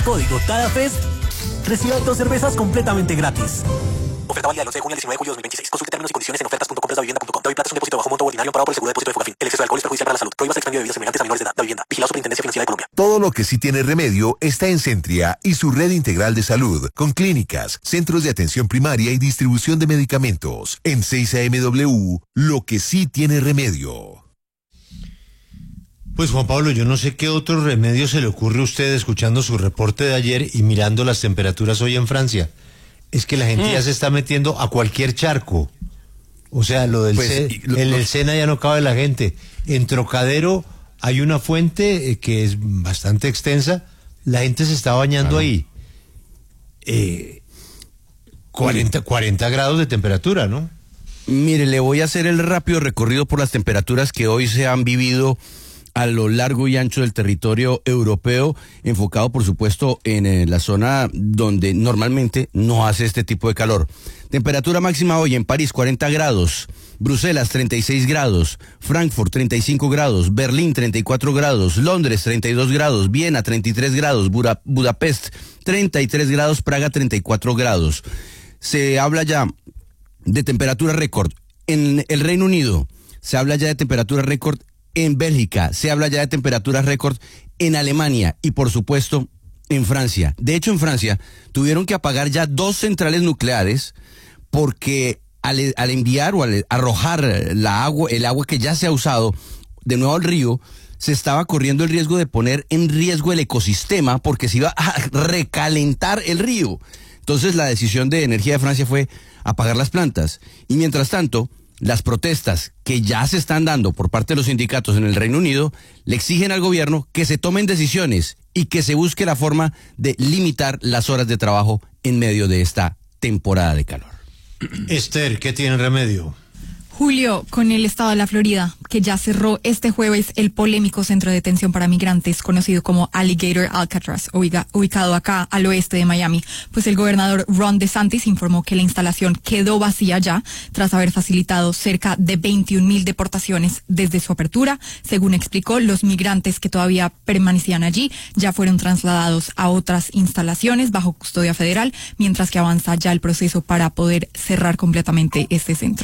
Código TADAFEST. Reciba 2 cervezas completamente gratis. Oferta válida del 11 de junio al 19 de julio de 2026. Consulte términos y condiciones en ofertas.comprasdavivienda.com. David Plata es un depósito bajo monto ordinario pagado por el seguro de depósito de Fogafín. El exceso de alcohol es perjudicial para la salud. Prohíbas expendio de bebidas semejantes a menores de edad. Davivienda. Vigilado Superintendencia Financiera de Colombia. Todo lo que sí tiene remedio está en Centria y su red integral de salud, con clínicas, centros de atención primaria y distribución de medicamentos. En 6AMW, lo que sí tiene remedio. Pues Juan Pablo, yo no sé qué otro remedio se le ocurre a usted escuchando su reporte de ayer y mirando las temperaturas hoy en Francia. Es que la gente ya se está metiendo a cualquier charco. O sea, lo del el Sena ya no cabe la gente. En Trocadero hay una fuente que es bastante extensa. La gente se está bañando ahí. 40 grados de temperatura, ¿no? Mire, le voy a hacer el rápido recorrido por las temperaturas que hoy se han vivido a lo largo y ancho del territorio europeo, enfocado por supuesto en la zona donde normalmente no hace este tipo de calor. Temperatura máxima hoy en París 40 grados, Bruselas 36 grados, Frankfurt 35 grados, Berlín 34 grados, Londres 32 grados, Viena 33 grados, Budapest 33 grados, Praga 34 grados. Se habla ya de temperatura récord en el Reino Unido, se habla ya de temperatura récord en Bélgica, se habla ya de temperaturas récord en Alemania y por supuesto en Francia. De hecho, en Francia tuvieron que apagar ya 2 centrales nucleares porque al enviar o al arrojar el agua que ya se ha usado de nuevo al río, se estaba corriendo el riesgo de poner en riesgo el ecosistema porque se iba a recalentar el río. Entonces la decisión de Energía de Francia fue apagar las plantas. Y mientras tanto, las protestas que ya se están dando por parte de los sindicatos en el Reino Unido le exigen al gobierno que se tomen decisiones y que se busque la forma de limitar las horas de trabajo en medio de esta temporada de calor. Esther, ¿qué tiene remedio? Julio, con el estado de la Florida, que ya cerró este jueves el polémico centro de detención para migrantes conocido como Alligator Alcatraz, ubicado acá al oeste de Miami, pues el gobernador Ron DeSantis informó que la instalación quedó vacía ya tras haber facilitado cerca de 21,000 deportaciones desde su apertura. Según explicó, los migrantes que todavía permanecían allí ya fueron trasladados a otras instalaciones bajo custodia federal, mientras que avanza ya el proceso para poder cerrar completamente este centro.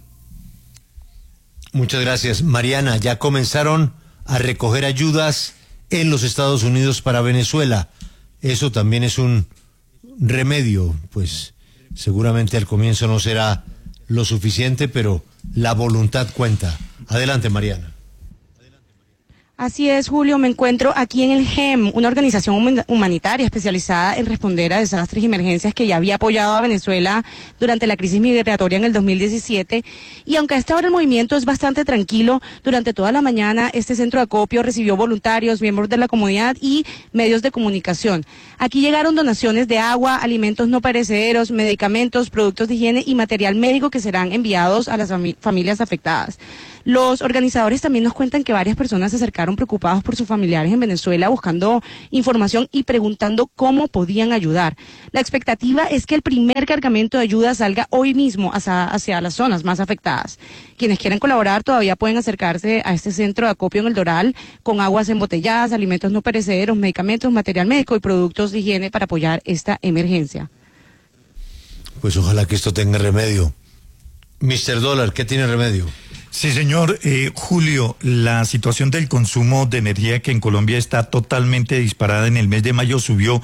Muchas gracias. Mariana, ya comenzaron a recoger ayudas en los Estados Unidos para Venezuela. Eso también es un remedio, pues seguramente al comienzo no será lo suficiente, pero la voluntad cuenta. Adelante, Mariana. Así es, Julio, me encuentro aquí en el GEM, una organización humanitaria especializada en responder a desastres y emergencias que ya había apoyado a Venezuela durante la crisis migratoria en el 2017. Y aunque a esta hora el movimiento es bastante tranquilo, durante toda la mañana este centro de acopio recibió voluntarios, miembros de la comunidad y medios de comunicación. Aquí llegaron donaciones de agua, alimentos no perecederos, medicamentos, productos de higiene y material médico que serán enviados a las familias afectadas. Los organizadores también nos cuentan que varias personas se acercaron preocupados por sus familiares en Venezuela buscando información y preguntando cómo podían ayudar. La expectativa es que el primer cargamento de ayuda salga hoy mismo hacia las zonas más afectadas. Quienes quieran colaborar todavía pueden acercarse a este centro de acopio en El Doral con aguas embotelladas, alimentos no perecederos, medicamentos, material médico y productos de higiene para apoyar esta emergencia. Pues ojalá que esto tenga remedio. Mr. Dólar, ¿qué tiene remedio? Sí, señor. Julio, la situación del consumo de energía que en Colombia está totalmente disparada. En el mes de mayo subió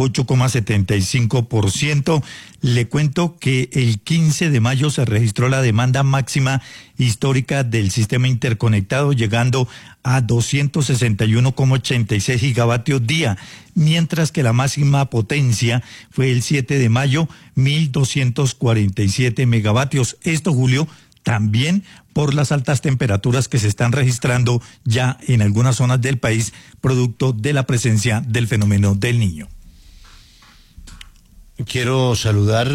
8,75%. Le cuento que el 15 de mayo se registró la demanda máxima histórica del sistema interconectado, llegando a 261,86 gigavatios día, mientras que la máxima potencia fue el 7 de mayo, 1,247 megavatios. Esto, Julio, también por las altas temperaturas que se están registrando ya en algunas zonas del país, producto de la presencia del fenómeno del Niño. Quiero saludar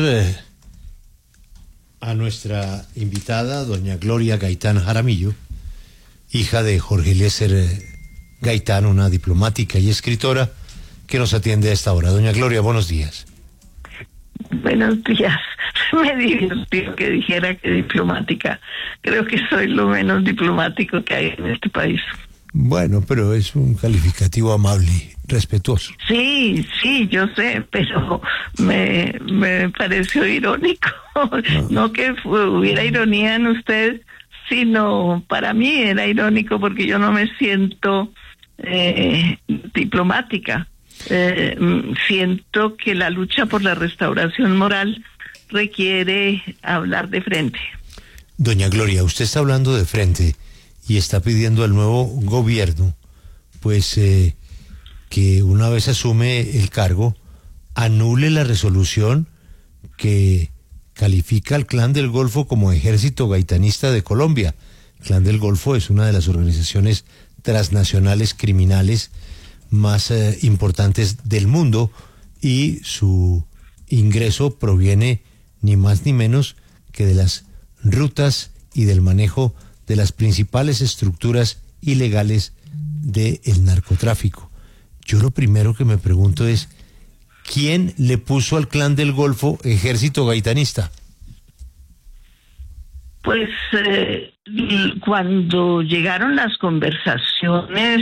a nuestra invitada, doña Gloria Gaitán Jaramillo, hija de Jorge Eliezer Gaitán, una diplomática y escritora que nos atiende a esta hora. Doña Gloria, buenos días. Buenos días. Me divirtió que dijera que diplomática. Creo que soy lo menos diplomático que hay en este país. Bueno, pero es un calificativo amable, respetuoso. Sí, yo sé, pero me pareció irónico. No que hubiera ironía en usted, sino para mí era irónico porque yo no me siento diplomática. Siento que la lucha por la restauración moral requiere hablar de frente. Doña Gloria, usted está hablando de frente y está pidiendo al nuevo gobierno, pues, que una vez asume el cargo, anule la resolución que califica al Clan del Golfo como ejército gaitanista de Colombia. El Clan del Golfo es una de las organizaciones transnacionales criminales más importantes del mundo y su ingreso proviene ni más ni menos que de las rutas y del manejo de las principales estructuras ilegales del narcotráfico. Yo lo primero que me pregunto es, ¿quién le puso al Clan del Golfo ejército gaitanista? Pues cuando llegaron las conversaciones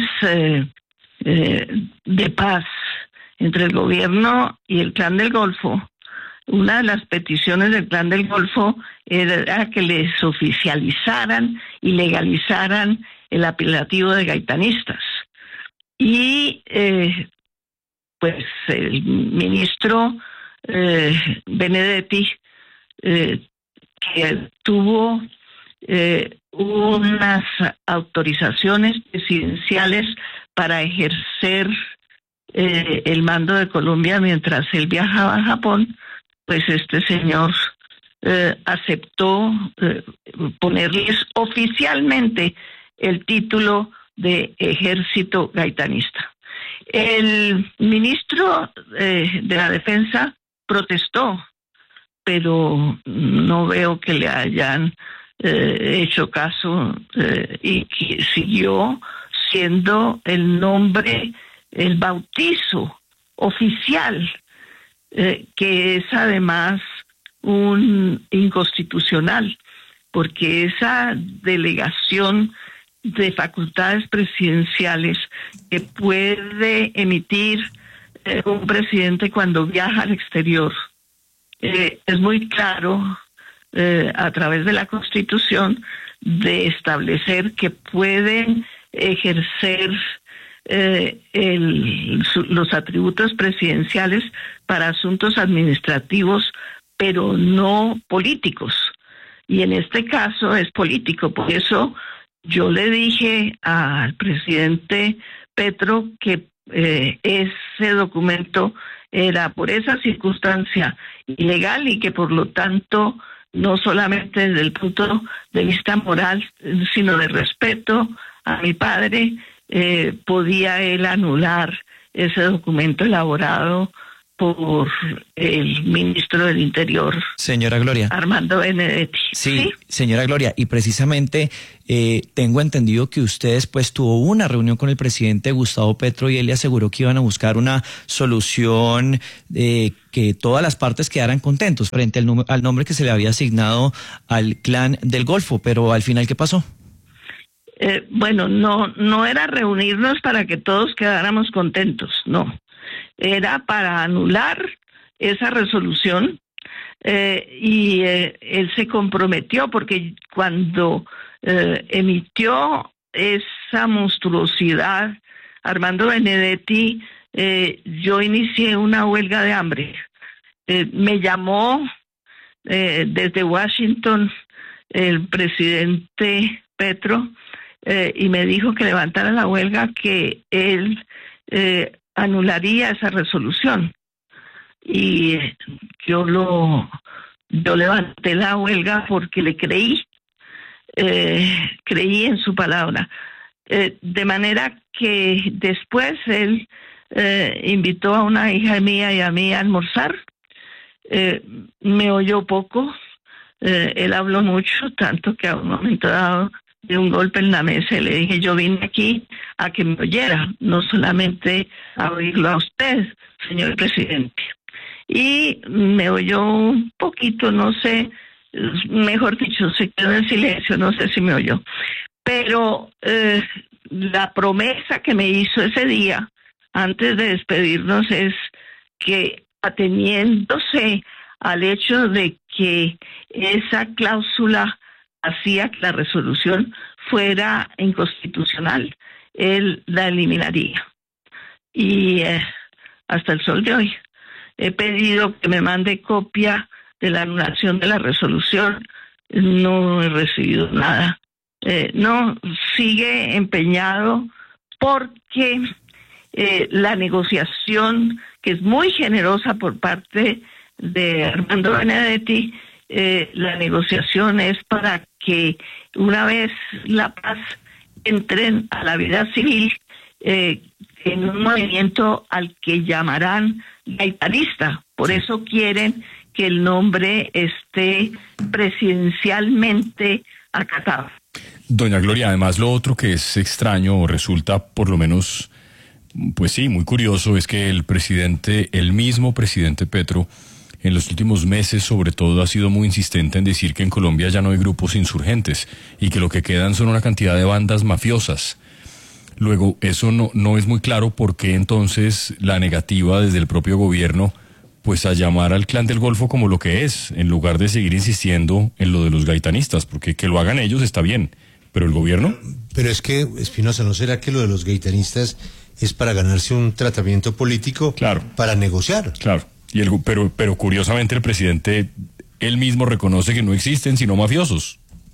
de paz entre el gobierno y el Clan del Golfo, una de las peticiones del Clan del Golfo era que les oficializaran y legalizaran el apelativo de gaitanistas. Y pues el ministro Benedetti, que tuvo unas autorizaciones presidenciales para ejercer el mando de Colombia mientras él viajaba a Japón, pues este señor aceptó ponerles oficialmente el título de ejército gaitanista. El ministro de la Defensa protestó, pero no veo que le hayan hecho caso y que siguió siendo el nombre, el bautizo oficial, que es además un inconstitucional, porque esa delegación de facultades presidenciales que puede emitir un presidente cuando viaja al exterior, es muy claro a través de la Constitución de establecer que pueden ejercer los atributos presidenciales para asuntos administrativos, pero no políticos. Y en este caso es político. Por eso yo le dije al presidente Petro que ese documento era por esa circunstancia ilegal y que por lo tanto no solamente desde el punto de vista moral, sino de respeto a mi padre, podía él anular ese documento elaborado por el ministro del Interior, señora Gloria. Armando Benedetti. Sí, señora Gloria, y precisamente tengo entendido que usted después tuvo una reunión con el presidente Gustavo Petro y él le aseguró que iban a buscar una solución que todas las partes quedaran contentos frente al nombre que se le había asignado al Clan del Golfo, pero al final, ¿qué pasó? Bueno, no era reunirnos para que todos quedáramos contentos, no. Era para anular esa resolución y él se comprometió porque cuando emitió esa monstruosidad Armando Benedetti, yo inicié una huelga de hambre. Me llamó desde Washington el presidente Petro y me dijo que levantara la huelga, que él anularía esa resolución. Y yo levanté la huelga porque le creí en su palabra. De manera que después él invitó a una hija mía y a mí a almorzar. Me oyó poco, él habló mucho, tanto que a un momento dado de un golpe en la mesa y le dije: yo vine aquí a que me oyera, no solamente a oírlo a usted, señor presidente. Y me oyó un poquito, no sé, mejor dicho, se quedó en silencio, no sé si me oyó. Pero la promesa que me hizo ese día, antes de despedirnos, es que, ateniéndose al hecho de que esa cláusula hacía que la resolución fuera inconstitucional, él la eliminaría. Y hasta el sol de hoy he pedido que me mande copia de la anulación de la resolución. No he recibido nada. No, sigue empeñado porque la negociación, que es muy generosa por parte de Armando Benedetti, la negociación es para que una vez la paz entren a la vida civil en un movimiento al que llamarán gaitanista. Por eso quieren que el nombre esté presidencialmente acatado. Doña Gloria, además lo otro que es extraño o resulta por lo menos, pues sí, muy curioso, es que el mismo presidente Petro, en los últimos meses sobre todo ha sido muy insistente en decir que en Colombia ya no hay grupos insurgentes y que lo que quedan son una cantidad de bandas mafiosas. Luego, eso no es muy claro por qué entonces la negativa desde el propio gobierno pues a llamar al Clan del Golfo como lo que es, en lugar de seguir insistiendo en lo de los gaitanistas, porque que lo hagan ellos está bien, pero el gobierno... Pero es que, Espinosa, ¿no será que lo de los gaitanistas es para ganarse un tratamiento político? Claro. Para negociar. Claro, pero curiosamente el presidente, él mismo reconoce que no existen sino mafiosos.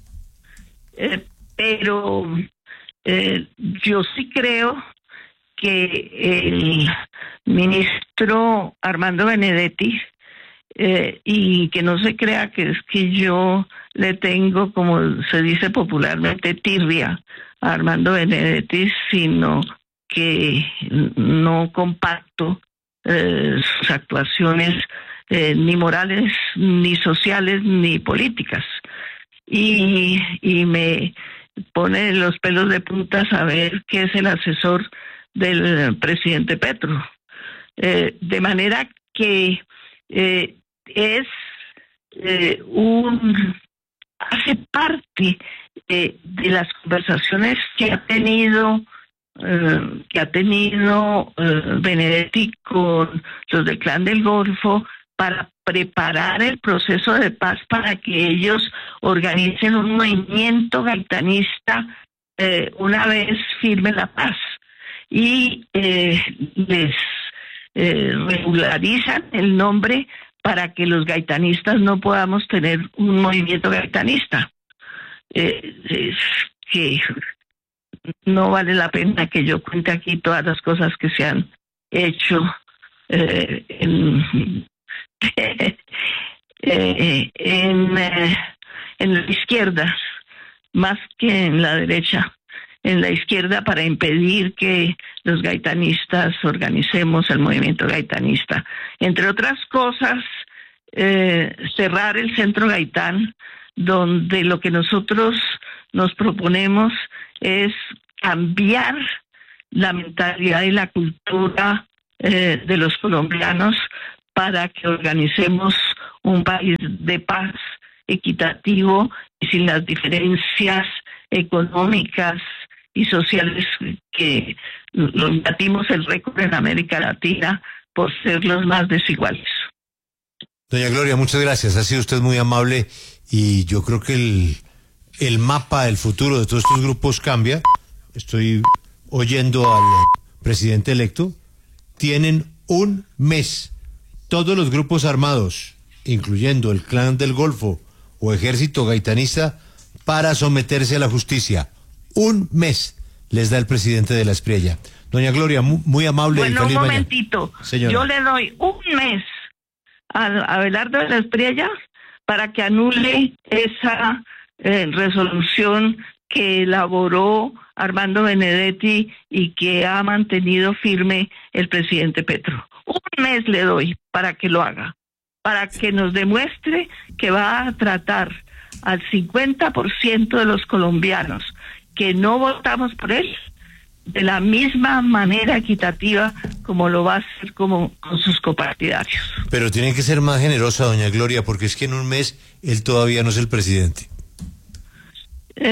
Pero yo sí creo que el ministro Armando Benedetti, y que no se crea que es que yo le tengo, como se dice popularmente, tirria a Armando Benedetti, sino que no comparto sus actuaciones ni morales, ni sociales, ni políticas. Y me pone los pelos de punta saber que es el asesor del presidente Petro. De manera que hace parte de las conversaciones que ha tenido Benedetti con los del Clan del Golfo para preparar el proceso de paz, para que ellos organicen un movimiento gaitanista una vez firme la paz, y les regularizan el nombre para que los gaitanistas no podamos tener un movimiento gaitanista. Es que no vale la pena que yo cuente aquí todas las cosas que se han hecho en la izquierda, más que en la derecha. En la izquierda, para impedir que los gaitanistas organicemos el movimiento gaitanista. Entre otras cosas, cerrar el Centro Gaitán, donde lo que nosotros nos proponemos es cambiar la mentalidad y la cultura de los colombianos para que organicemos un país de paz, equitativo y sin las diferencias económicas y sociales que batimos el récord en América Latina por ser los más desiguales. Doña Gloria, muchas gracias. Ha sido usted muy amable y yo creo que el mapa del futuro de todos estos grupos cambia. Estoy oyendo al presidente electo. Tienen un mes todos los grupos armados, incluyendo el Clan del Golfo o Ejército Gaitanista, para someterse a la justicia. Un mes les da el presidente de la Espriella. Doña Gloria, muy amable. Bueno, y feliz un mañana. momentito. Señora. Yo le doy un mes a Abelardo de la Espriella para que anule esa resolución que elaboró Armando Benedetti y que ha mantenido firme el presidente Petro. Un mes le doy para que lo haga, para que nos demuestre que va a tratar al 50% de los colombianos que no votamos por él de la misma manera equitativa como lo va a hacer con sus copartidarios. Pero tiene que ser más generosa, doña Gloria, porque es que en un mes él todavía no es el presidente.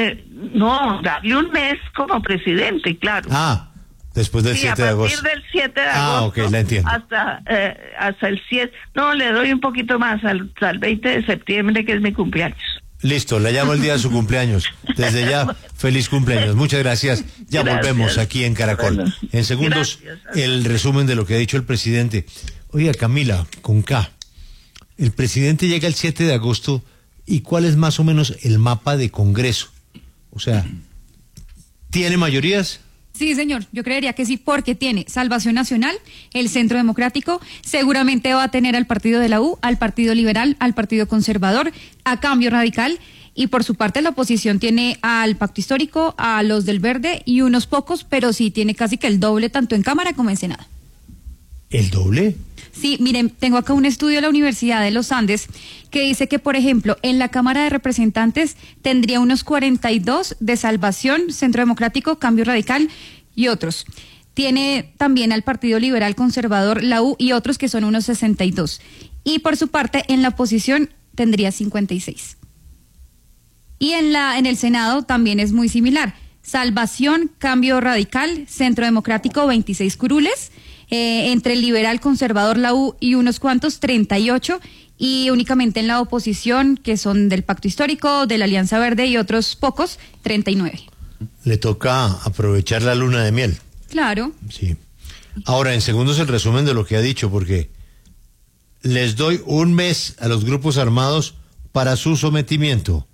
No, darle un mes como presidente, claro. Después del 7 de agosto. A partir del 7 de agosto. Ok, la entiendo. Hasta el 7. No, le doy un poquito más, al 20 de septiembre, que es mi cumpleaños. Listo, la llamo el día de su cumpleaños. Desde ya, feliz cumpleaños. Muchas gracias. Ya volvemos aquí en Caracol. Bueno, en segundos, el resumen de lo que ha dicho el presidente. Oiga, Camila, con K. El presidente llega el 7 de agosto, ¿y cuál es más o menos el mapa de Congreso? O sea, ¿tiene mayorías? Sí, señor, yo creería que sí, porque tiene Salvación Nacional, el Centro Democrático, seguramente va a tener al Partido de la U, al Partido Liberal, al Partido Conservador, a Cambio Radical, y por su parte la oposición tiene al Pacto Histórico, a los del Verde y unos pocos, pero sí tiene casi que el doble tanto en Cámara como en Senado. ¿El doble? Sí, miren, tengo acá un estudio de la Universidad de los Andes que dice que, por ejemplo, en la Cámara de Representantes tendría unos 42 de Salvación, Centro Democrático, Cambio Radical y otros. Tiene también al Partido Liberal Conservador, la U y otros que son unos 62. Y por su parte, en la oposición tendría 56. Y en el Senado también es muy similar. Salvación, Cambio Radical, Centro Democrático, 26 curules. Entre el Liberal, Conservador, la U y unos cuantos, 38, y únicamente en la oposición, que son del Pacto Histórico, de la Alianza Verde y otros pocos, 39. Le toca aprovechar la luna de miel. Claro. Sí. Ahora, en segundos, el resumen de lo que ha dicho, porque les doy un mes a los grupos armados para su sometimiento.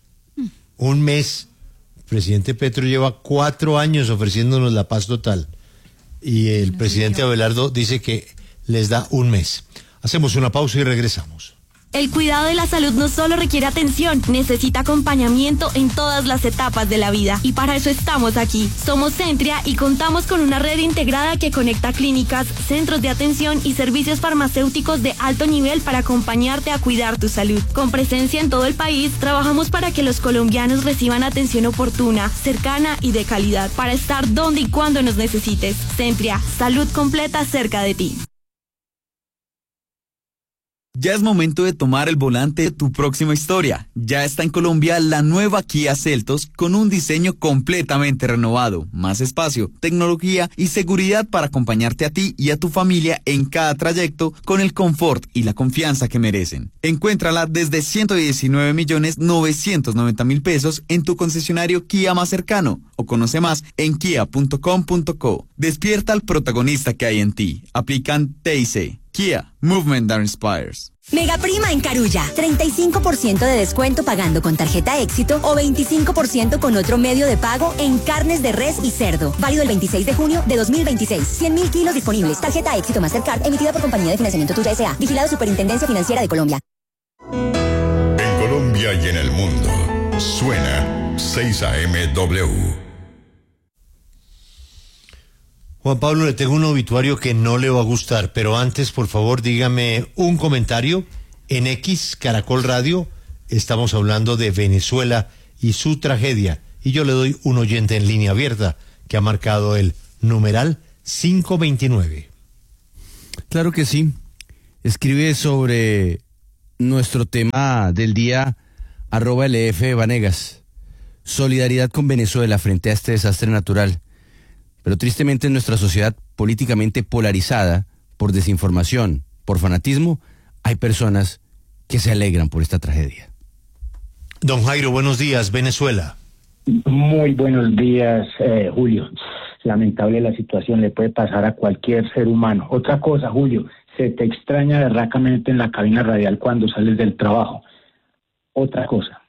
Un mes. El presidente Petro lleva 4 años ofreciéndonos la paz total. Y el presidente Abelardo dice que les da un mes. Hacemos una pausa y regresamos. El cuidado de la salud no solo requiere atención, necesita acompañamiento en todas las etapas de la vida. Y para eso estamos aquí. Somos Centria y contamos con una red integrada que conecta clínicas, centros de atención y servicios farmacéuticos de alto nivel para acompañarte a cuidar tu salud. Con presencia en todo el país, trabajamos para que los colombianos reciban atención oportuna, cercana y de calidad, para estar donde y cuando nos necesites. Centria, salud completa cerca de ti. Ya es momento de tomar el volante de tu próxima historia. Ya está en Colombia la nueva Kia Seltos con un diseño completamente renovado, más espacio, tecnología y seguridad para acompañarte a ti y a tu familia en cada trayecto con el confort y la confianza que merecen. Encuéntrala desde 119.990.000 pesos en tu concesionario Kia más cercano o conoce más en kia.com.co. Despierta al protagonista que hay en ti. Aplican TIC. Kia, Movement that Inspires. Mega Prima en Carulla. 35% de descuento pagando con tarjeta Éxito o 25% con otro medio de pago en carnes de res y cerdo. Válido el 26 de junio de 2026. 100.000 kilos disponibles. Tarjeta Éxito Mastercard emitida por Compañía de Financiamiento Tuya S.A. Vigilado Superintendencia Financiera de Colombia. En Colombia y en el mundo. Suena 6 AMW. Juan Pablo, le tengo un obituario que no le va a gustar, pero antes, por favor, dígame un comentario. En X, Caracol Radio, estamos hablando de Venezuela y su tragedia. Y yo le doy un oyente en línea abierta que ha marcado el numeral 529. Claro que sí. Escribe sobre nuestro tema del día, @LF Vanegas. Solidaridad con Venezuela frente a este desastre natural. Pero tristemente en nuestra sociedad políticamente polarizada por desinformación, por fanatismo, hay personas que se alegran por esta tragedia. Don Jairo, buenos días, Venezuela. Muy buenos días, Julio. Lamentable la situación, le puede pasar a cualquier ser humano. Otra cosa, Julio, se te extraña berracamente en la cabina radial cuando sales del trabajo. Otra cosa.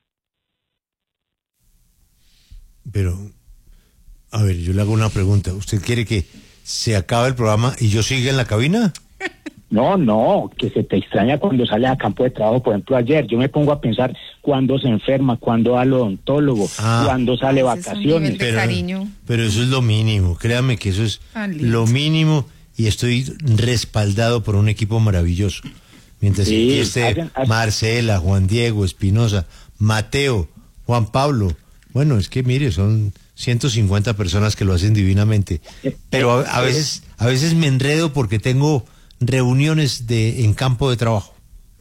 Pero... a ver, yo le hago una pregunta. ¿Usted quiere que se acabe el programa y yo siga en la cabina? No, que se te extraña cuando sales a campo de trabajo. Por ejemplo, ayer yo me pongo a pensar cuándo se enferma, cuándo va al odontólogo, cuándo sale vacaciones. Pero eso es lo mínimo, créame que eso es lo mínimo y estoy respaldado por un equipo maravilloso. Mientras que aquí esté Marcela, Juan Diego, Espinosa, Mateo, Juan Pablo. Bueno, es que mire, son 150 personas que lo hacen divinamente, pero a veces me enredo porque tengo reuniones en campo de trabajo.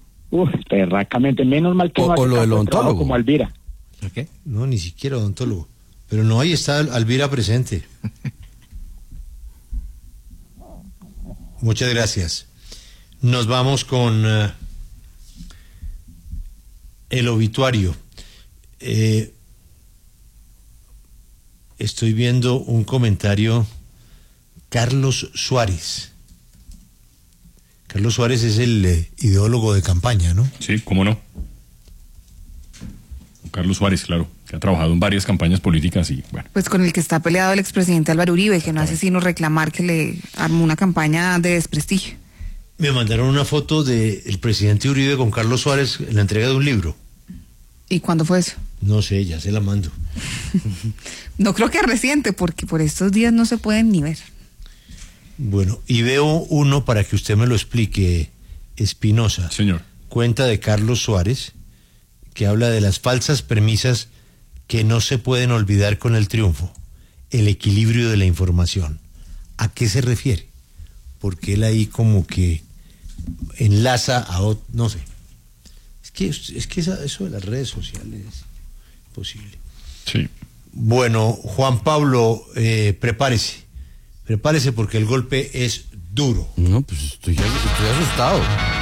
Perracamente, menos mal que o lo del odontólogo como Alvira. ¿Qué? No, ni siquiera odontólogo. Pero no, ahí está Alvira presente. Muchas gracias. Nos vamos con el obituario. Estoy viendo un comentario. Carlos Suárez. Carlos Suárez es el ideólogo de campaña, ¿no? Sí, cómo no. Carlos Suárez, claro, que ha trabajado en varias campañas políticas y bueno. Pues con el que está peleado el expresidente Álvaro Uribe, que no hace sino reclamar que le armó una campaña de desprestigio. Me mandaron una foto del presidente Uribe con Carlos Suárez en la entrega de un libro. ¿Y cuándo fue eso? No sé, ya se la mando. No creo que es reciente, porque por estos días no se pueden ni ver. Bueno, y veo uno para que usted me lo explique, Espinosa. Señor. Cuenta de Carlos Suárez, que habla de las falsas premisas que no se pueden olvidar con el triunfo, el equilibrio de la información. ¿A qué se refiere? Porque él ahí como que enlaza a otro, no sé. Es que eso de las redes sociales es posible. Sí. Bueno, Juan Pablo, prepárese porque el golpe es duro. No, pues estoy asustado.